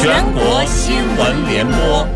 全国新闻联播。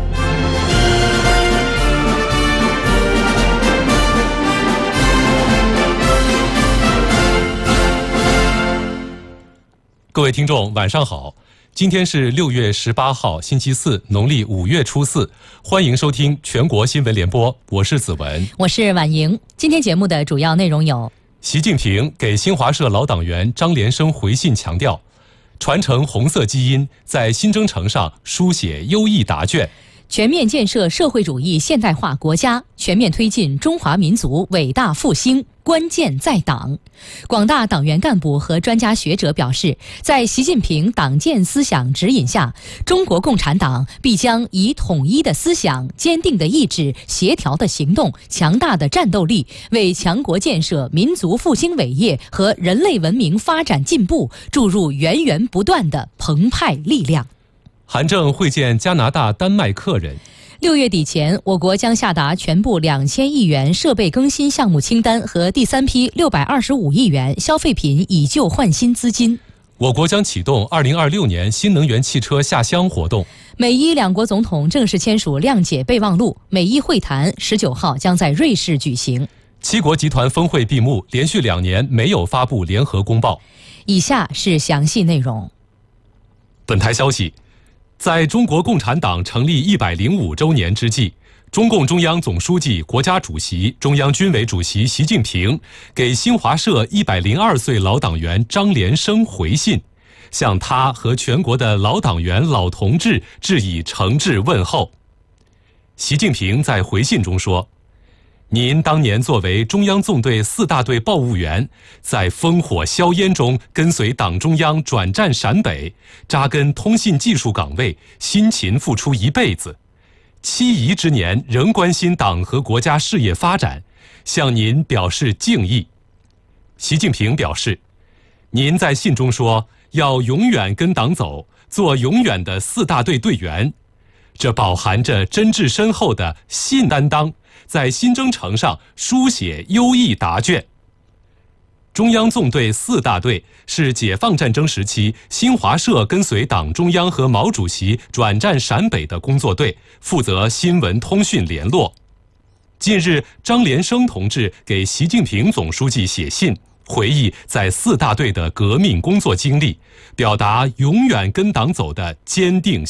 各位听众，晚上好！今天是6月18号，星期四，农历5月初4，欢迎收听全国新闻联播，我是子文， 我是婉莹。今天节目的主要内容有： 习近平给新华社老党员张连生回信强调，传承红色基因，在新征程上书写优异答卷。 全面建设社会主义现代化国家，全面推进中华民族伟大复兴，关键在党。广大党员干部和专家学者表示，在习近平党建思想指引下，中国共产党必将以统一的思想、坚定的意志、协调的行动、强大的战斗力，为强国建设、民族复兴伟业和人类文明发展进步注入源源不断的澎湃力量。 韩正会见加拿大、丹麦客人。 6月底前，我国将下达全部2000亿元设备更新项目清单和第3批625亿元消费品以旧换新资金。 我国将启动2026年新能源汽车下乡活动。 美伊两国总统正式签署谅解备忘录，美伊会谈19号将在瑞士举行。 7国集团峰会闭幕，连续2年没有发布联合公报。 以下是详细内容。 本台消息，在中国共产党成立105周年之际，中共中央总书记、国家主席、中央军委主席习近平给新华社102岁老党员张连生回信，向他和全国的老党员、老同志致以诚挚问候。习近平在回信中说，您当年作为中央纵队4大队报务员，在烽火硝烟中跟随党中央转战陕北，扎根通信技术岗位，辛勤付出一辈子。7遗之年仍关心党和国家事业发展，向您表示敬意。习近平表示，您在信中说要永远跟党走，做永远的4大队队员，这饱含着真挚深厚的信担当，在新征程上书写优异答卷。中央纵队4大队是解放战争时期新华社跟随党中央和毛主席转战陕北的工作队，负责新闻通讯联络。近日，张连生同志给习近平总书记写信，回忆在4大队的革命工作经历，表达永远跟党走的坚定